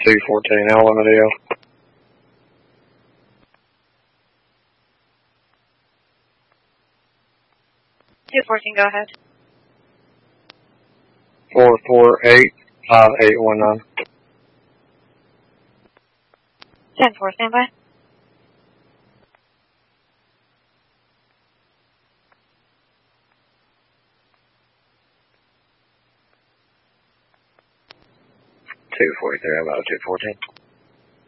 214 Alamodale. 214, go ahead. 448-5819. 10-4, standby. $243, about 214.